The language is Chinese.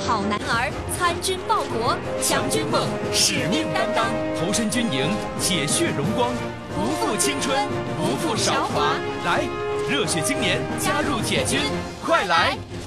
好男儿参军报国，强军梦，使命担当， 投身军营，铁血荣光， 不负青春，不负韶华。 来，热血青年加入铁军，快来！